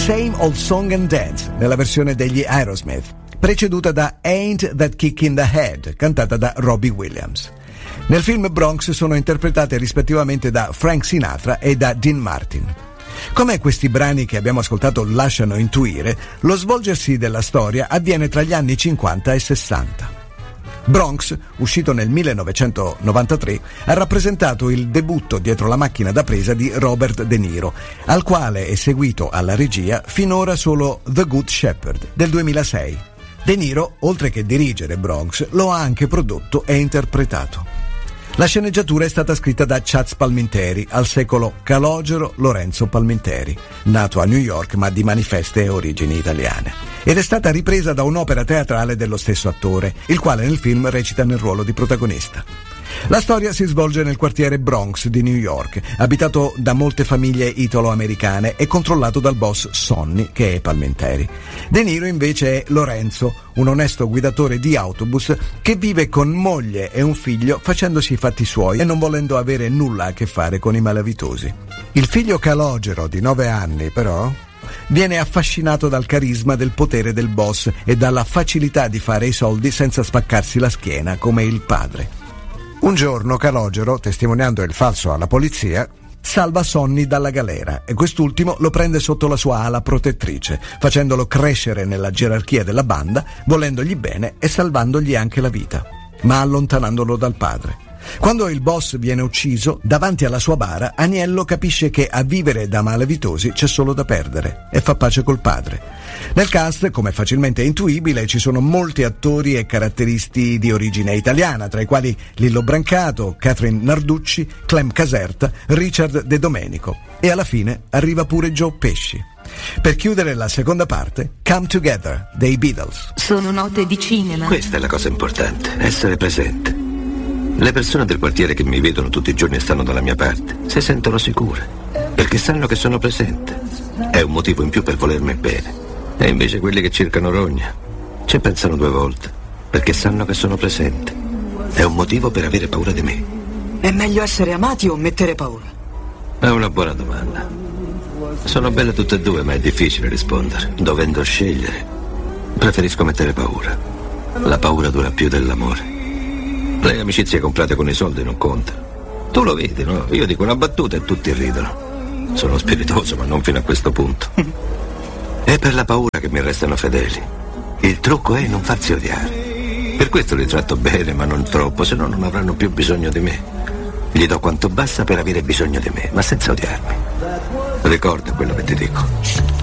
Same Old Song and Dance, nella versione degli Aerosmith, preceduta da Ain't That Kick in the Head, cantata da Robbie Williams. Nel film Bronx sono interpretate rispettivamente da Frank Sinatra e da Dean Martin. Come questi brani che abbiamo ascoltato lasciano intuire, lo svolgersi della storia avviene tra gli anni 50 e 60. Bronx, uscito nel 1993, ha rappresentato il debutto dietro la macchina da presa di Robert De Niro, al quale è seguito alla regia finora solo The Good Shepherd del 2006. De Niro, oltre che dirigere Bronx, lo ha anche prodotto e interpretato. La sceneggiatura è stata scritta da Chaz Palminteri, al secolo Calogero Lorenzo Palminteri, nato a New York ma di manifeste origini italiane, ed è stata ripresa da un'opera teatrale dello stesso attore, il quale nel film recita nel ruolo di protagonista. La storia si svolge nel quartiere Bronx di New York, abitato da molte famiglie italo-americane e controllato dal boss Sonny, che è Palminteri. De Niro invece è Lorenzo, un onesto guidatore di autobus che vive con moglie e un figlio facendosi i fatti suoi e non volendo avere nulla a che fare con i malavitosi. Il figlio Calogero, di 9 anni, però, viene affascinato dal carisma del potere del boss e dalla facilità di fare i soldi senza spaccarsi la schiena come il padre. Un giorno Calogero, testimoniando il falso alla polizia, salva Sonny dalla galera e quest'ultimo lo prende sotto la sua ala protettrice, facendolo crescere nella gerarchia della banda, volendogli bene e salvandogli anche la vita, ma allontanandolo dal padre. Quando il boss viene ucciso, davanti alla sua bara, Aniello capisce che a vivere da malavitosi c'è solo da perdere e fa pace col padre. Nel cast, come facilmente intuibile, ci sono molti attori e caratteristi di origine italiana, tra i quali Lillo Brancato, Catherine Narducci, Clem Caserta, Richard De Domenico e alla fine arriva pure Joe Pesci. Per chiudere la seconda parte, Come Together dei Beatles. Sono note di cinema. Questa è la cosa importante, essere presente. Le persone del quartiere che mi vedono tutti i giorni e stanno dalla mia parte si sentono sicure, perché sanno che sono presente. È un motivo in più per volermi bene. E invece quelli che cercano rogna ci pensano 2 volte, perché sanno che sono presente. È un motivo per avere paura di me. È meglio essere amati o mettere paura? È una buona domanda. Sono belle tutte e 2, ma è difficile rispondere. Dovendo scegliere, preferisco mettere paura. La paura dura più dell'amore. Le amicizie comprate con i soldi non contano. Tu lo vedi, no? Io dico una battuta e tutti ridono. Sono spiritoso, ma non fino a questo punto. È per la paura che mi restano fedeli. Il trucco è non farsi odiare. Per questo li tratto bene, ma non troppo, se no non avranno più bisogno di me. Gli do quanto basta per avere bisogno di me, ma senza odiarmi. Ricorda quello che ti dico.